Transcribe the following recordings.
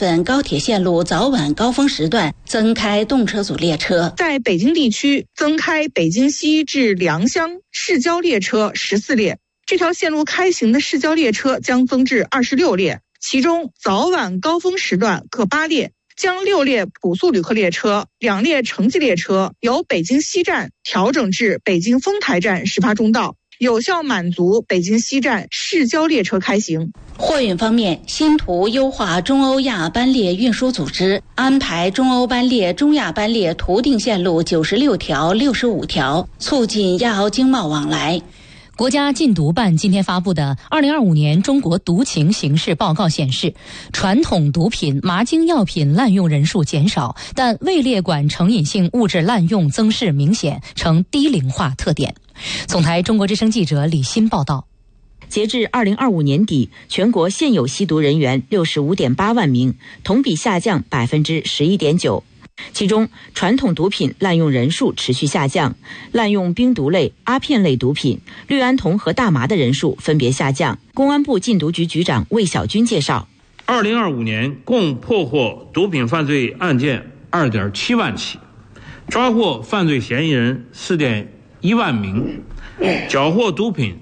份高铁线路早晚高峰时段增开动车组列车。 在北京地区增开北京西至良乡市郊列车14列，这条线路开行的市郊列车将增至26列，其中早晚高峰时段各8列，将6列普速旅客列车、2列城际列车由北京西站调整至北京丰台站始发终到，有效满足北京西站市郊列车开行。 货运方面，新图优化中欧亚班列运输组织，安排中欧班列、中亚班列图定线路96条、65条，促进亚欧经贸往来。 国家禁毒办今天发布的2025年中国毒情形势报告显示，传统毒品、麻精药品滥用人数减少，但未列管成瘾性物质滥用增势明显，呈低龄化特点。总台中国之声记者李欣报道。 截至2025年底，全国现有吸毒人员65.8万名，同比下降11.9%。其中，传统毒品滥用人数持续下降，滥用冰毒类、阿片类毒品、氯胺酮和大麻的人数分别下降。公安部禁毒局局长魏小军介绍 ，2025年共破获毒品犯罪案件2.7万起，抓获犯罪嫌疑人4.1万名，缴获毒品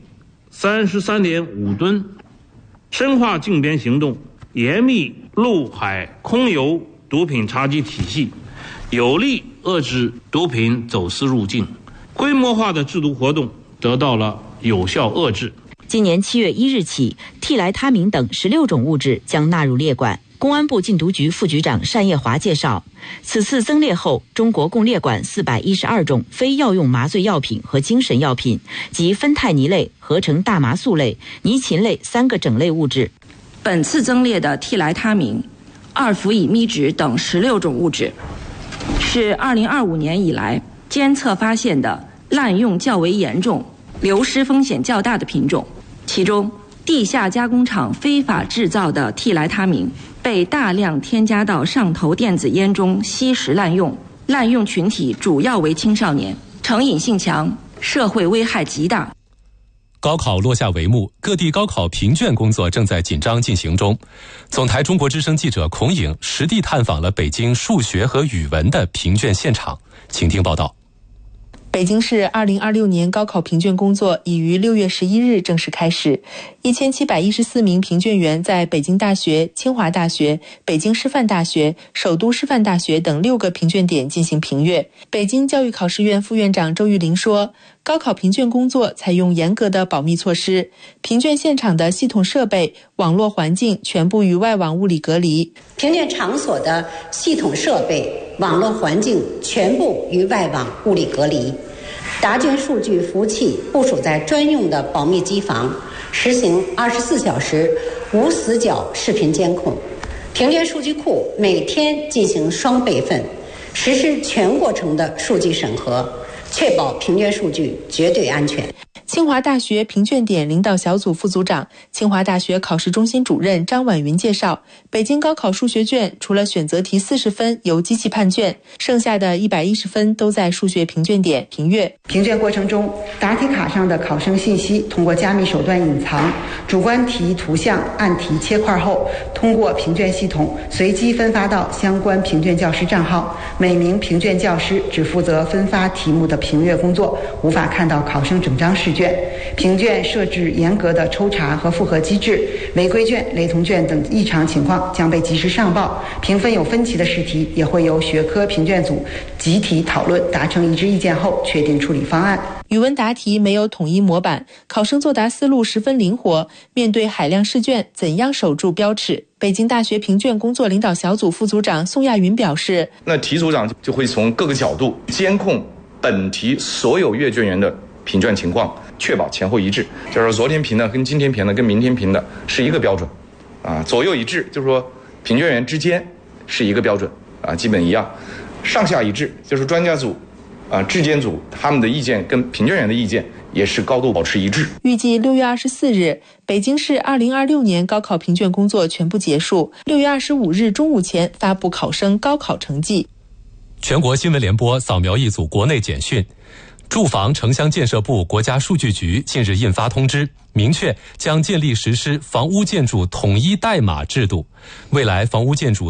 33.5吨，深化禁边行动，严密陆海空油毒品查缉体系，有力遏制毒品走私入境，规模化的制毒活动得到了有效遏制。 今年7月1日起，替来他明等16种物质将纳入列管。公安部禁毒局副局长单业华介绍，此次增列后，中国共列管412种非药用麻醉药品和精神药品及芬太尼类、合成大麻素类、尼嗪类3个整类物质。 本次增列的替来他明、2氟乙醚酯等16种物质，是2025年以来监测发现的滥用较为严重、流失风险较大的品种。其中，地下加工厂非法制造的替来他明被大量添加到上头电子烟中吸食滥用，滥用群体主要为青少年，成瘾性强，社会危害极大。 高考落下帷幕，各地高考评卷工作正在紧张进行中。总台中国之声记者孔颖实地探访了北京数学和语文的评卷现场，请听报道。 北京市2026年高考评卷工作已于6月11日正式开始，1714名评卷员在北京大学、清华大学、北京师范大学、首都师范大学等6个评卷点进行评阅。北京教育考试院副院长周玉林说，高考评卷工作采用严格的保密措施，评卷现场的系统设备、网络环境全部与外网物理隔离。 评卷场所的系统设备、网络环境全部与外网物理隔离。答卷数据服务器部署在专用的保密机房，实行24小时无死角视频监控。评卷数据库每天进行双备份，实施全过程的数据审核，确保评卷数据绝对安全。 清华大学评卷点领导小组副组长、清华大学考试中心主任张婉云介绍，北京高考数学卷除了选择题40分由机器判卷，剩下的110分都在数学评卷点评阅。 评卷过程中，答题卡上的考生信息通过加密手段隐藏，主观题图像按题切块后，通过评卷系统随机分发到相关评卷教师账号，每名评卷教师只负责分发题目的评阅工作，无法看到考生整张试卷。评卷设置严格的抽查和复核机制，违规卷、雷同卷等异常情况将被及时上报。评分有分歧的试题也会由学科评卷组集体讨论，达成一致意见后确定处理方案。 语文答题没有统一模板，考生作答思路十分灵活，面对海量试卷，怎样守住标尺？北京大学评卷工作领导小组副组长宋亚云表示， 那题组长就会从各个角度监控本题所有阅卷员的评卷情况，确保前后一致，就是说昨天评的跟今天评的跟明天评的是一个标准左右一致，就是说评卷员之间是一个标准基本一样，上下一致，就是专家组质监组他们的意见跟评卷员的意见也是高度保持一致。 预计6月24日，北京市2026年高考评卷工作全部结束，6月25日中午前发布考生高考成绩。 全国新闻联播扫描一组国内简讯。住房城乡建设部、国家数据局近日印发通知，明确将建立实施房屋建筑统一代码制度，未来房屋建筑